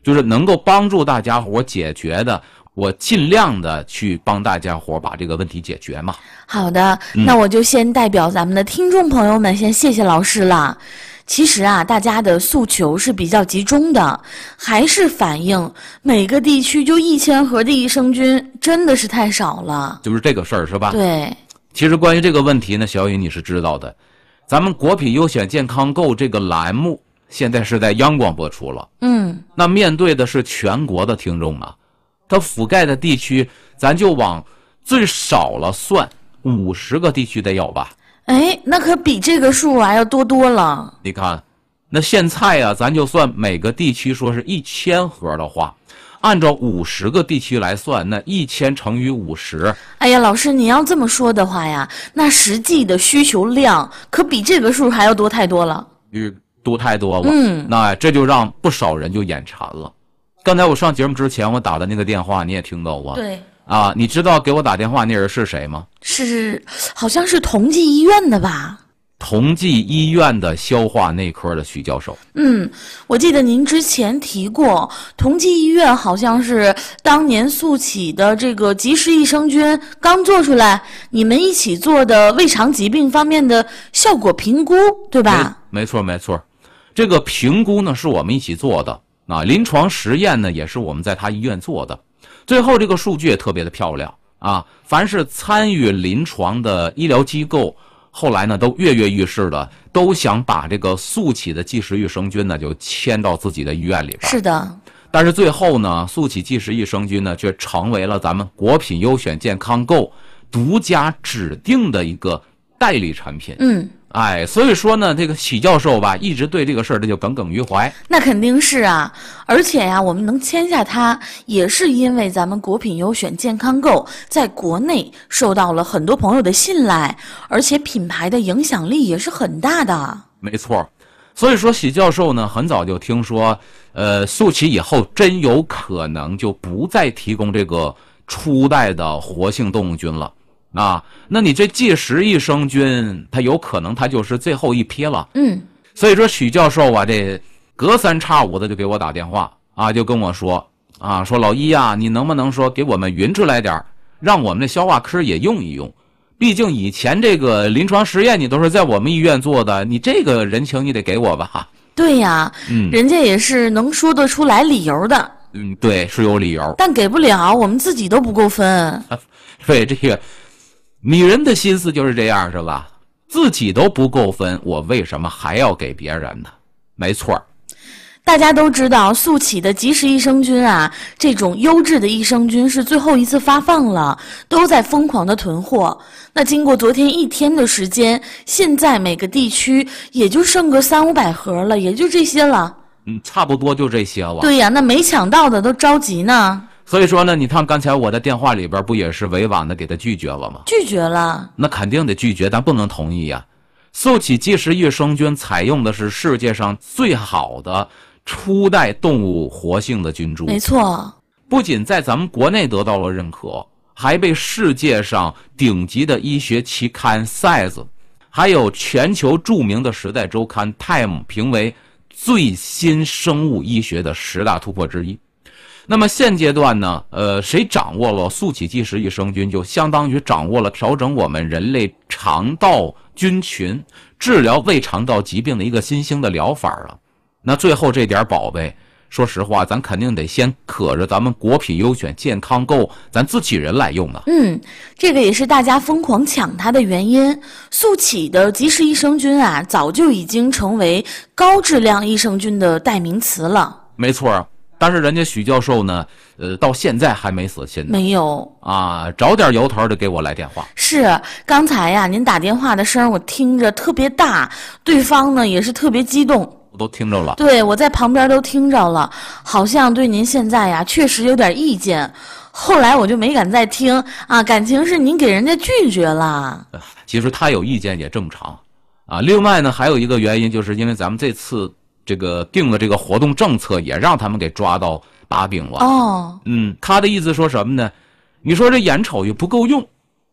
就是能够帮助大家伙解决的，我尽量的去帮大家伙把这个问题解决嘛。 好的，那我就先代表咱们的听众朋友们先谢谢老师了。其实啊，大家的诉求是比较集中的，还是反映每个地区就1000盒的益生菌真的是太少了。 就是这个事儿是吧？ 对。 其实关于这个问题呢，小雨你是知道的，咱们国品优选健康购这个栏目现在是在央广播出了。那面对的是全国的听众啊，它覆盖的地区咱就往最少了算50个地区得有吧。 哎，那可比这个数还要多了。 你看，那现在啊，咱就算每个地区说是1000盒的话，按照50个地区来算，那1000乘以50。 哎呀，老师，你要这么说的话呀，那实际的需求量可比这个数还要多太多了。 多太多了。那这就让不少人就眼馋了。刚才我上节目之前我打的那个电话你也听到过。 对。 啊，你知道给我打电话那人是谁吗？ 是，好像是同济医院的吧？ 同济医院的消化内科的许教授。 我记得您之前提过，同济医院好像是当年速起的这个及时益生菌刚做出来，你们一起做的胃肠疾病方面的效果评估，对吧？ 没错。这个评估呢是我们一起做的啊，临床实验呢也是我们在他医院做的。最后这个数据也特别的漂亮啊！凡是参与临床的医疗机构，后来呢都跃跃欲试的，都想把这个速起的即时益生菌呢就迁到自己的医院里边。 是的。 但是最后呢，速起即时益生菌呢却成为了咱们国品优选健康购独家指定的一个代理产品。所以说呢，这个许教授吧，一直对这个事儿他就耿耿于怀。 那肯定是啊，而且呀，我们能签下它，也是因为咱们国品优选健康购在国内受到了很多朋友的信赖，而且品牌的影响力也是很大的。 没错，所以说许教授呢，很早就听说，速起以后真有可能就不再提供这个初代的活性动物菌了。那你这即时益生菌它有可能它就是最后一批了。所以说许教授啊，这隔三差五的就给我打电话啊，就跟我说说老一啊，你能不能说给我们匀出来点，让我们的消化科也用一用，毕竟以前这个临床实验你都是在我们医院做的，你这个人情你得给我吧。 对呀，人家也是能说得出来理由的。 对，是有理由， 但给不了，我们自己都不够分。 对，这个女人的心思就是这样，是吧？自己都不够分，我为什么还要给别人呢？没错。 大家都知道速起的即时益生菌啊，这种优质的益生菌是最后一次发放了，都在疯狂的囤货。那经过昨天1天的时间，现在每个地区也就剩个300-500盒了，也就这些了。 差不多就这些了。 对呀，那没抢到的都着急呢。 所以说呢，你看刚才我的电话里边不也是委婉的给他拒绝了吗？ 拒绝了。 那肯定得拒绝，咱不能同意呀。速起即时益生菌采用的是世界上最好的初代动物活性的菌株。 没错。 不仅在咱们国内得到了认可，还被世界上顶级的医学期刊 Science 还有全球著名的时代周刊 Time 评为最新生物医学的10大突破之一。那么现阶段呢，谁掌握了速起即时益生菌，就相当于掌握了调整我们人类肠道菌群、治疗胃肠道疾病的一个新兴的疗法了。那最后这点宝贝，说实话，咱肯定得先可着咱们国品优选健康购，咱自己人来用啊。 这个也是大家疯狂抢它的原因。速起的即时益生菌啊，早就已经成为高质量益生菌的代名词了。 没错。但是人家许教授呢，到现在还没死心呢。 没有啊，找点由头的给我来电话。 是，刚才呀，您打电话的声我听着特别大，对方呢也是特别激动。 我都听着了。 对，我在旁边都听着了，好像对您现在呀确实有点意见。后来我就没敢再听啊，感情是您给人家拒绝了。 其实他有意见也正常啊。另外呢，还有一个原因，就是因为咱们这次这个定的这个活动政策也让他们给抓到把柄了。 哦。 他的意思说什么呢？你说这眼瞅也不够用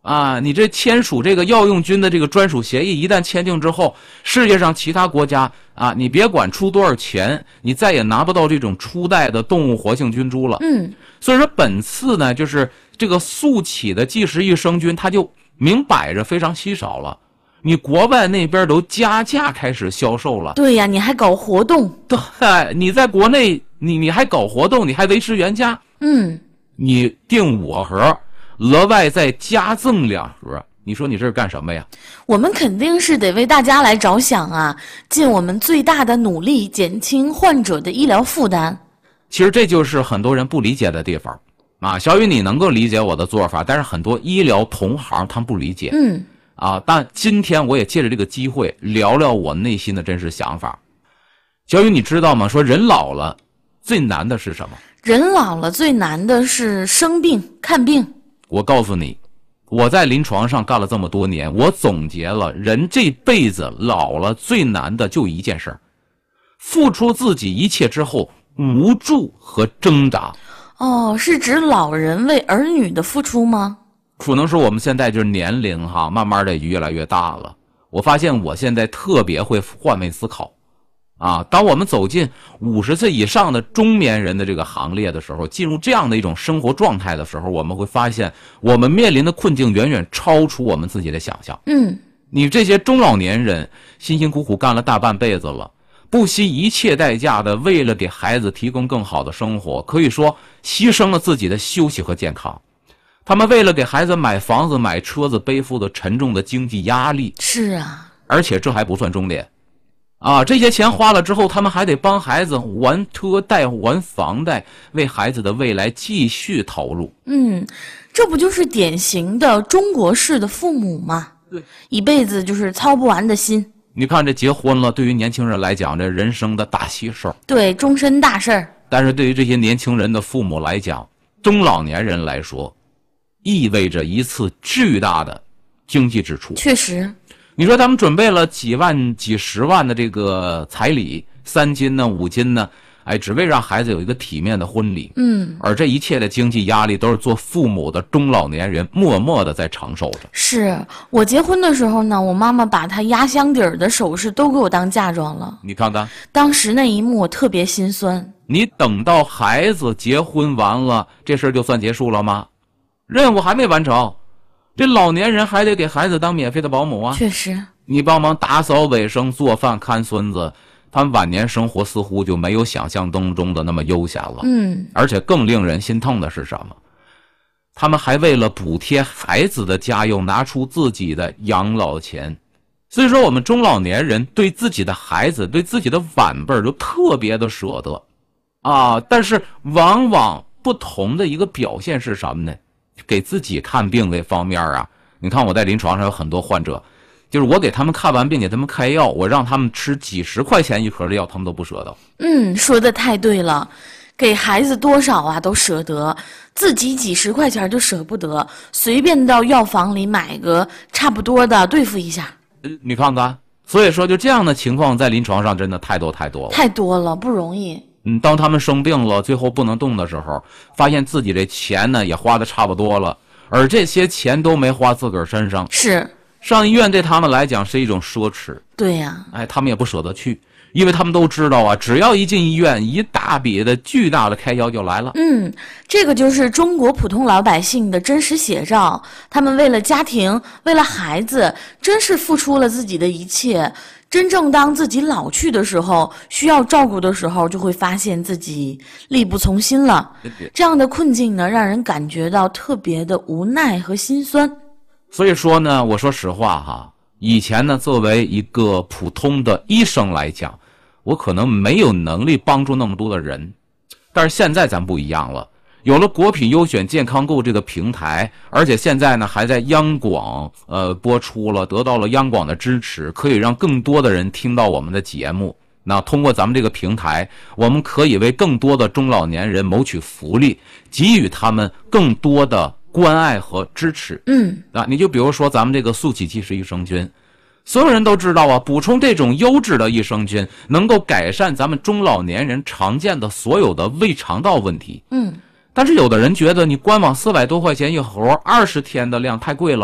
啊，你这签署这个药用菌的这个专属协议，一旦签订之后，世界上其他国家啊，你别管出多少钱，你再也拿不到这种初代的动物活性菌株了。所以说本次呢，就是这个速起的即时益生菌，它就明摆着非常稀少了。你国外那边都加价开始销售了。 对呀，你还搞活动。 对，你在国内你还搞活动，你还维持原价。你订5盒。额外再加赠2盒，你说你这是干什么呀？ 我们肯定是得为大家来着想啊，尽我们最大的努力减轻患者的医疗负担。 其实这就是很多人不理解的地方啊。小雨，你能够理解我的做法，但是很多医疗同行他们不理解。但今天我也借着这个机会聊聊我内心的真实想法。小雨，你知道吗？说人老了最难的是什么？ 人老了最难的是生病看病。 我告诉你，我在临床上干了这么多年，我总结了人这辈子老了最难的就一件事，付出自己一切之后无助和挣扎。 是指老人为儿女的付出吗？ 可能是我们现在就是年龄慢慢的越来越大了。我发现我现在特别会换位思考当我们走进50岁以上的中年人的这个行列的时候，进入这样的一种生活状态的时候，我们会发现我们面临的困境远远超出我们自己的想象。你这些中老年人辛辛苦苦干了大半辈子了，不惜一切代价的为了给孩子提供更好的生活，可以说牺牲了自己的休息和健康。他们为了给孩子买房子买车子，背负的沉重的经济压力。 是啊， 而且这还不算重点这些钱花了之后，他们还得帮孩子还车贷还房贷，为孩子的未来继续投入。 这不就是典型的中国式的父母吗？ 对， 一辈子就是操不完的心。 你看这结婚了，对于年轻人来讲，这人生的大喜事儿， 对，终身大事儿。 但是对于这些年轻人的父母来讲，中老年人来说，意味着一次巨大的经济支出。 确实。 你说他们准备了几万几十万的这个彩礼，3金呢5金呢，只为让孩子有一个体面的婚礼。而这一切的经济压力都是做父母的中老年人默默的在承受着。 是我结婚的时候呢，我妈妈把她压箱底儿的首饰都给我当嫁妆了。 你看看， 当时那一幕我特别心酸。 你等到孩子结婚完了，这事儿就算结束了吗？任务还没完成。这老年人还得给孩子当免费的保姆啊！ 确实， 你帮忙打扫卫生、做饭、看孙子，他们晚年生活似乎就没有想象当中的那么悠闲了。而且更令人心痛的是什么？他们还为了补贴孩子的家用，拿出自己的养老钱。所以说，我们中老年人对自己的孩子、对自己的晚辈就特别的舍得但是往往不同的一个表现是什么呢？给自己看病这方面你看我在临床上有很多患者，就是我给他们看完病，给他们开药，我让他们吃几十块钱一盒的药，他们都不舍得。 说的太对了，给孩子多少都舍得，自己几十块钱就舍不得，随便到药房里买个差不多的对付一下。 你看看，所以说就这样的情况在临床上真的太多了， 不容易。 当他们生病了，最后不能动的时候，发现自己这钱呢也花的差不多了，而这些钱都没花自个儿身上。 是， 上医院对他们来讲是一种奢侈。 对呀， 他们也不舍得去，因为他们都知道只要一进医院，一大笔的巨大的开销就来了。 这个就是中国普通老百姓的真实写照，他们为了家庭，为了孩子，真是付出了自己的一切。真正当自己老去的时候，需要照顾的时候，就会发现自己力不从心了。这样的困境呢，让人感觉到特别的无奈和心酸。 所以说呢，我说实话以前呢，作为一个普通的医生来讲，我可能没有能力帮助那么多的人，但是现在咱不一样了。有了国品优选健康购这个平台，而且现在呢还在央广播出了，得到了央广的支持，可以让更多的人听到我们的节目。那通过咱们这个平台，我们可以为更多的中老年人谋取福利，给予他们更多的关爱和支持。你就比如说咱们这个速起即时益生菌，所有人都知道补充这种优质的益生菌能够改善咱们中老年人常见的所有的胃肠道问题。但是有的人觉得你官网400多块钱一盒，20天的量太贵了，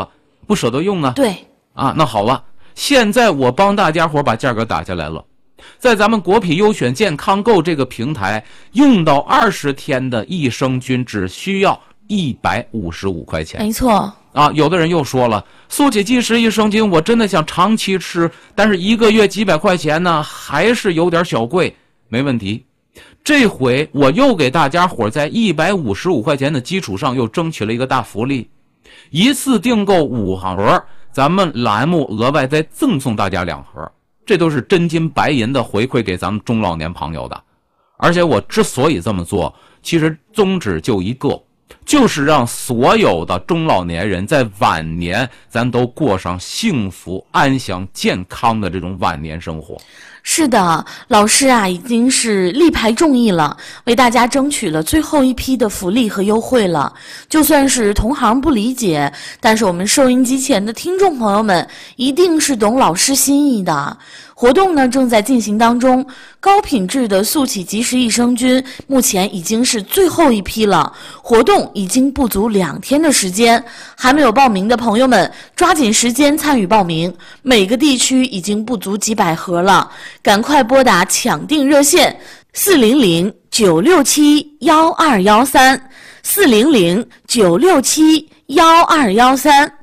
不舍得用啊。 对啊，那好了，现在我帮大家伙把价格打下来了，在咱们国品优选健康购这个平台，用到20天的益生菌只需要155块钱。 没错啊，有的人又说了，速起即时益生菌我真的想长期吃，但是1个月几百块钱呢，还是有点小贵。没问题，这回我又给大家伙在155块钱的基础上又争取了一个大福利，一次订购5盒，咱们栏目额外再赠送大家2盒，这都是真金白银的回馈给咱们中老年朋友的。而且我之所以这么做，其实宗旨就一个，就是让所有的中老年人在晚年咱都过上幸福安详健康的这种晚年生活。 是的，老师啊已经是力排众议了，为大家争取了最后一批的福利和优惠了。就算是同行不理解，但是我们收音机前的听众朋友们一定是懂老师心意的。活动呢正在进行当中，高品质的速起即时益生菌目前已经是最后一批了，活动已经不足2天的时间，还没有报名的朋友们抓紧时间参与报名，每个地区已经不足几百盒了，赶快拨打抢订热线400-967-1213 400-967-1213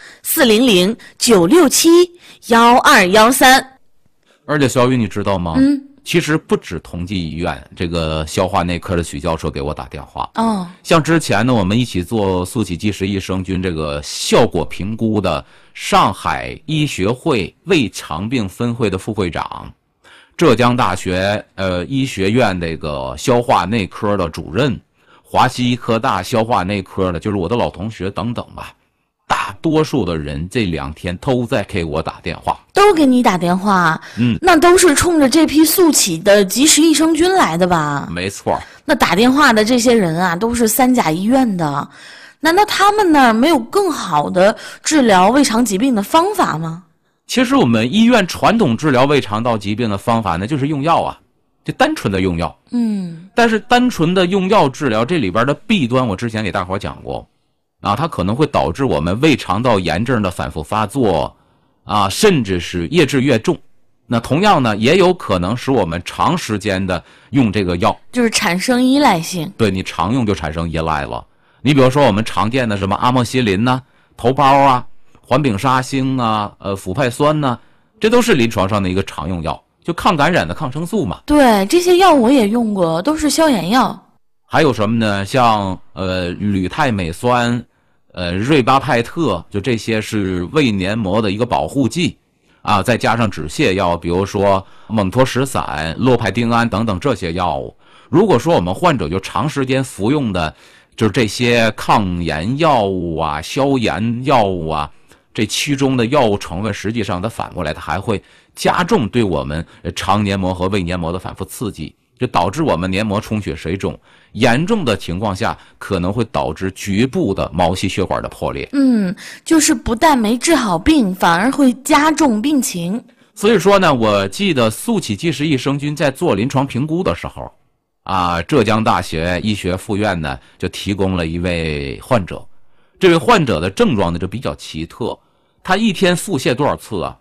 400-967-1213。 而且小雨你知道吗？其实不止同济医院，这个消化内科的许教授给我打电话。像之前呢，我们一起做速起即时益生菌这个效果评估的上海医学会胃肠病分会的副会长，浙江大学医学院这个消化内科的主任，华西医科大消化内科的，就是我的老同学等等吧。大多数的人这2天都在给我打电话， 都给你打电话，那都是冲着这批速起的即时益生菌来的吧？ 没错。 那打电话的这些人啊，都是3甲医院的，难道他们那儿没有更好的治疗胃肠疾病的方法吗？ 其实我们医院传统治疗胃肠道疾病的方法呢，就是用药啊，就单纯的用药。但是单纯的用药治疗这里边的弊端，我之前给大伙讲过。它可能会导致我们胃肠道炎症的反复发作，甚至是越治越重。那同样呢，也有可能使我们长时间的用这个药， 就是产生依赖性。 对，你常用就产生依赖了。你比如说我们常见的什么阿莫西林呐、头孢啊、环丙沙星啊、辅派酸呐，这都是临床上的一个常用药，就抗感染的抗生素嘛。 对，这些药我也用过，都是消炎药。 还有什么呢？像铝钛镁酸、瑞巴派特，就这些是胃黏膜的一个保护剂啊，再加上止泻药，比如说蒙托石散、洛派丁胺等等这些药物。如果说我们患者就长时间服用的，就是这些抗炎药物啊、消炎药物啊，这其中的药物成分实际上它反过来它还会加重对我们肠黏膜和胃黏膜的反复刺激。就导致我们黏膜充血水肿，严重的情况下可能会导致局部的毛细血管的破裂。 就是不但没治好病，反而会加重病情。 所以说呢，我记得速起即时益生菌在做临床评估的时候，浙江大学医学附院呢就提供了一位患者，这位患者的症状呢就比较奇特，他一天腹泻多少次啊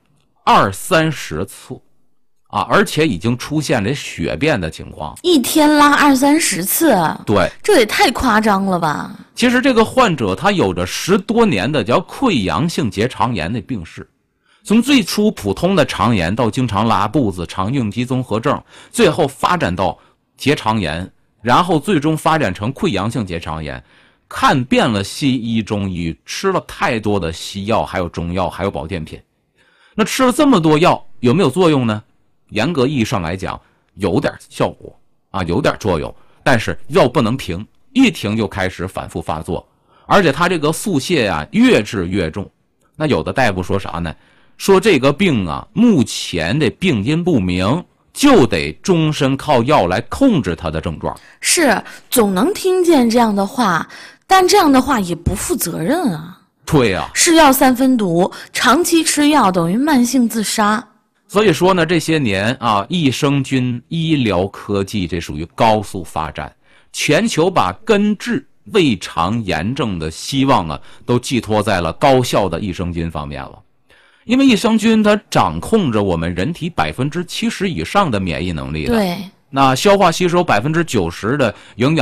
？20-30次。而且已经出现了血便的情况， 一天拉20-30次， 对， 这也太夸张了吧？ 其实这个患者他有着10多年的叫溃疡性结肠炎的病史，从最初普通的肠炎到经常拉肚子、肠应激综合症，最后发展到结肠炎，然后最终发展成溃疡性结肠炎。看遍了西医中医，吃了太多的西药，还有中药，还有保健品。那吃了这么多药，有没有作用呢？严格意义上来讲，有点效果有点作用，但是药不能停，一停就开始反复发作，而且他这个腹泻越治越重。那有的大夫说啥呢？说这个病目前的病因不明，就得终身靠药来控制他的症状。 是，总能听见这样的话，但这样的话也不负责任啊。 对啊， 是药三分毒，长期吃药等于慢性自杀。 所以说呢，这些年益生菌医疗科技这属于高速发展，全球把根治胃肠炎症的希望啊，都寄托在了高效的益生菌方面了。因为益生菌它掌控着我们人体70%以上的免疫能力的， 对， 那消化吸收90%的营养